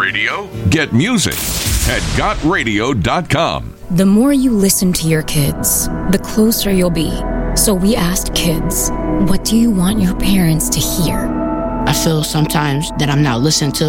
radio? Get music at gotradio.com. The more you listen to your kids, the closer you'll be. So we asked kids, what do you want your parents to hear? I feel sometimes that I'm not listened to.